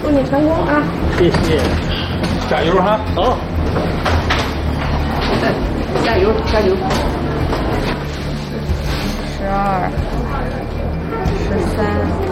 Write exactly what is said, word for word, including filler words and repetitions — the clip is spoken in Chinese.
祝你成功啊！ 谢谢，加油哈！好， 加油加油！ 十二，十三。